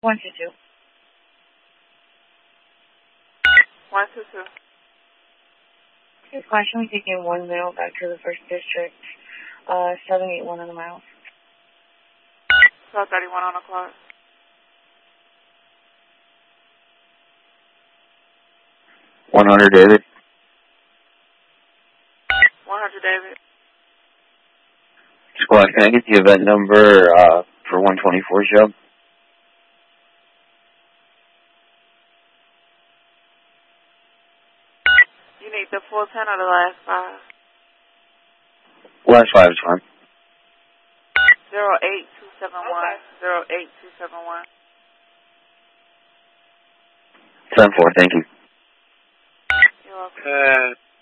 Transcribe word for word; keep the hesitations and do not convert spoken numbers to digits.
One two two. One two two. Okay, flashing, taking one mile back to the first district. Uh, seven eight one on the mile. twelve thirty-one on the clock. One hundred, David. One hundred, David. Squad, can I get the event number uh, for one twenty-four show? You need the full ten or the last five? Last five is fine. Zero eight two seven one. Zero eight two seven one. ten four, thank you. You're welcome. Uh,